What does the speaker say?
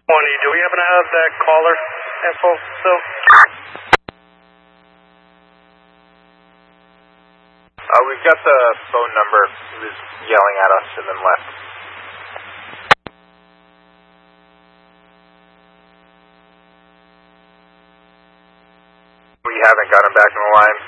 Twenty. Do we happen to have that caller info still? We've got the phone number. He was yelling at us and then left. We haven't got him back on the line.